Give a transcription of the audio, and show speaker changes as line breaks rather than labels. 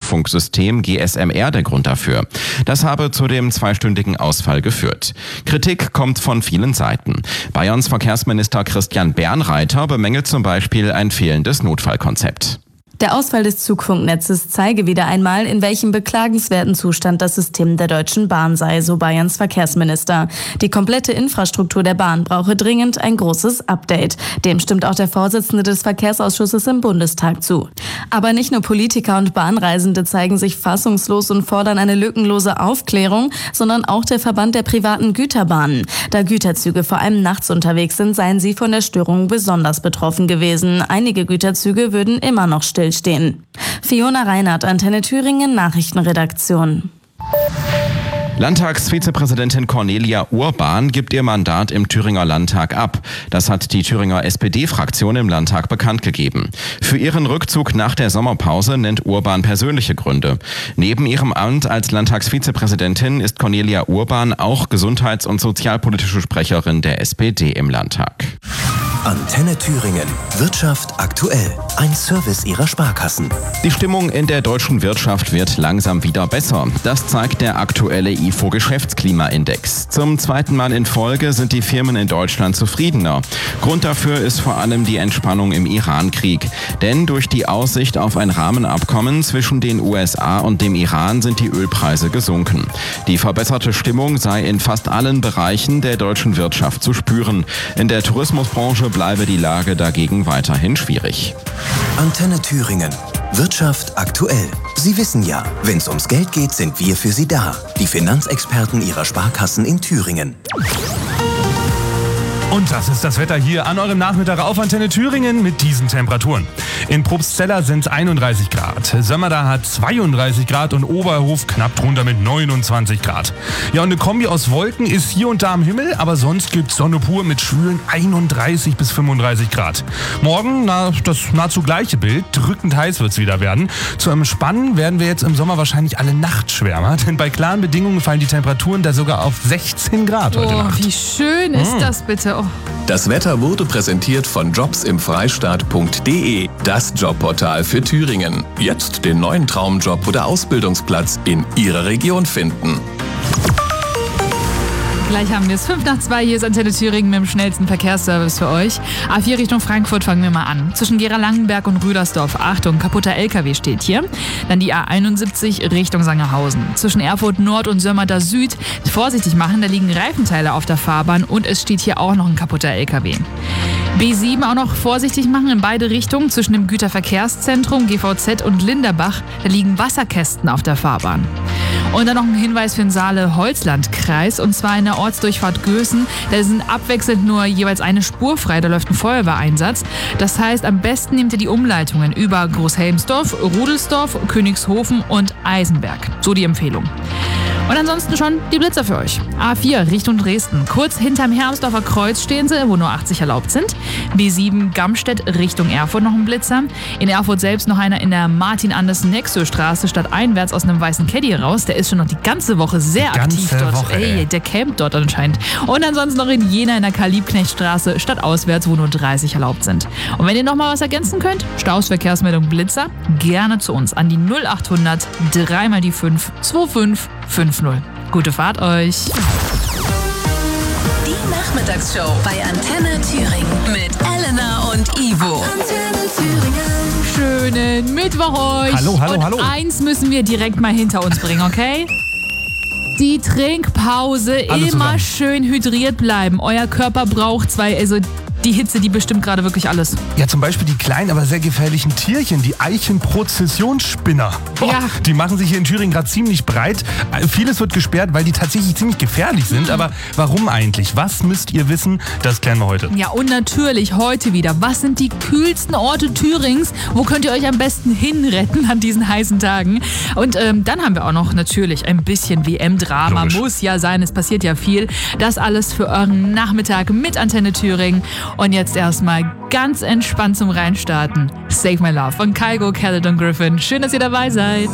Mobilfunksystem GSM-R der Grund dafür. Das habe zu dem 2-stündigen Ausfall geführt. Kritik kommt von vielen Seiten. Bayerns Verkehrsminister Christian Bernreiter bemängelt zum Beispiel ein fehlendes Notfallkonzept.
Der Ausfall des Zugfunknetzes zeige wieder einmal, in welchem beklagenswerten Zustand das System der Deutschen Bahn sei, so Bayerns Verkehrsminister. Die komplette Infrastruktur der Bahn brauche dringend ein großes Update. Dem stimmt auch der Vorsitzende des Verkehrsausschusses im Bundestag zu. Aber nicht nur Politiker und Bahnreisende zeigen sich fassungslos und fordern eine lückenlose Aufklärung, sondern auch der Verband der privaten Güterbahnen. Da Güterzüge vor allem nachts unterwegs sind, seien sie von der Störung besonders betroffen gewesen. Einige Güterzüge würden immer noch stillstehen. Fiona Reinhardt, Antenne Thüringen, Nachrichtenredaktion.
Landtagsvizepräsidentin Cornelia Urban gibt ihr Mandat im Thüringer Landtag ab. Das hat die Thüringer SPD-Fraktion im Landtag bekannt gegeben. Für ihren Rückzug nach der Sommerpause nennt Urban persönliche Gründe. Neben ihrem Amt als Landtagsvizepräsidentin ist Cornelia Urban auch gesundheits- und sozialpolitische Sprecherin der SPD im Landtag.
Antenne Thüringen. Wirtschaft aktuell. Ein Service ihrer Sparkassen.
Die Stimmung in der deutschen Wirtschaft wird langsam wieder besser. Das zeigt der aktuelle IFO-Geschäftsklimaindex. Zum zweiten Mal in Folge sind die Firmen in Deutschland zufriedener. Grund dafür ist vor allem die Entspannung im Iran-Krieg. Denn durch die Aussicht auf ein Rahmenabkommen zwischen den USA und dem Iran sind die Ölpreise gesunken. Die verbesserte Stimmung sei in fast allen Bereichen der deutschen Wirtschaft zu spüren. In der Tourismusbranche bleibe die Lage dagegen weiterhin schwierig.
Antenne Thüringen. Wirtschaft aktuell. Sie wissen ja, wenn es ums Geld geht, sind wir für Sie da. Die Finanzexperten Ihrer Sparkassen in Thüringen.
Und das ist das Wetter hier an eurem Nachmittag auf Antenne Thüringen mit diesen Temperaturen. In Probstzella sind es 31 Grad, Sömmerda hat 32 Grad und Oberhof knapp drunter mit 29 Grad. Ja, und eine Kombi aus Wolken ist hier und da am Himmel, aber sonst gibt's Sonne pur mit schwülen 31 bis 35 Grad. Morgen, das nahezu gleiche Bild, drückend heiß wird's wieder werden. Zu Entspannen werden wir jetzt im Sommer wahrscheinlich alle Nachtschwärmer, denn bei klaren Bedingungen fallen die Temperaturen da sogar auf 16 Grad heute Nacht.
Oh, wie schön ist das bitte. Oh.
Das Wetter wurde präsentiert von jobsimfreistaat.de, das Jobportal für Thüringen. Jetzt den neuen Traumjob oder Ausbildungsplatz in Ihrer Region finden.
Gleich haben wir es 5:02, hier ist Antenne Thüringen mit dem schnellsten Verkehrsservice für euch. A4 Richtung Frankfurt fangen wir mal an. Zwischen Gera-Langenberg und Rüdersdorf, Achtung, kaputter LKW steht hier. Dann die A71 Richtung Sangerhausen. Zwischen Erfurt Nord und Sömmerda Süd, vorsichtig machen, da liegen Reifenteile auf der Fahrbahn und es steht hier auch noch ein kaputter LKW. B7 auch noch vorsichtig machen in beide Richtungen. Zwischen dem Güterverkehrszentrum, GVZ und Linderbach, da liegen Wasserkästen auf der Fahrbahn. Und dann noch ein Hinweis für den Saale-Holzland-Kreis, und zwar in der Ortsdurchfahrt Gößen. Da sind abwechselnd nur jeweils eine Spur frei, da läuft ein Feuerwehreinsatz. Das heißt, am besten nehmt ihr die Umleitungen über Großhelmsdorf, Rudelsdorf, Königshofen und Eisenberg. So die Empfehlung. Und ansonsten schon die Blitzer für euch. A4 Richtung Dresden. Kurz hinterm Hermsdorfer Kreuz stehen sie, wo nur 80 erlaubt sind. B7 Gamstedt Richtung Erfurt noch ein Blitzer. In Erfurt selbst noch einer in der Martin-Anders-Nexö-Straße stadteinwärts aus einem weißen Caddy raus. Der ist schon noch die ganze Woche sehr aktiv dort. Ey, der campt dort anscheinend. Und ansonsten noch in Jena in der Karl-Liebknecht-Straße stadtauswärts, wo nur 30 erlaubt sind. Und wenn ihr noch mal was ergänzen könnt, Staus, Verkehrsmeldung, Blitzer, gerne zu uns an die 0800 3 mal die 5 2550. Gute Fahrt euch!
Die Nachmittagsshow bei Antenne Thüringen mit Elena und Ivo. Antenne Thüringen.
Schönen Mittwoch euch!
Hallo.
Und eins müssen wir direkt mal hinter uns bringen, okay? Die Trinkpause.
Alle
Immer
zusammen.
schön hydriert bleiben. Euer Körper braucht die Hitze, die bestimmt gerade wirklich alles.
Ja, zum Beispiel die kleinen, aber sehr gefährlichen Tierchen, die Eichenprozessionsspinner.
Ja.
Die machen sich hier in Thüringen gerade ziemlich breit. Vieles wird gesperrt, weil die tatsächlich ziemlich gefährlich sind. Aber warum eigentlich? Was müsst ihr wissen? Das klären wir heute.
Ja, und natürlich heute wieder. Was sind die kühlsten Orte Thürings? Wo könnt ihr euch am besten hinretten an diesen heißen Tagen? Und dann haben wir auch noch natürlich ein bisschen WM-Drama.
Logisch.
Muss ja sein, es passiert ja viel. Das alles für euren Nachmittag mit Antenne Thüringen. Und jetzt erstmal ganz entspannt zum Reinstarten. Save My Love von Kygo, Khaled und Griffin. Schön, dass ihr dabei seid.